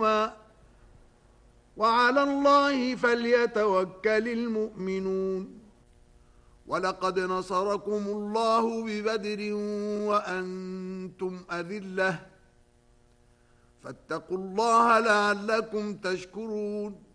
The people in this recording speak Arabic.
بينهما وعلى الله فليتوكل المؤمنون ولقد نصركم الله ببدر وأنتم أذلة فاتقوا الله لعلكم تشكرون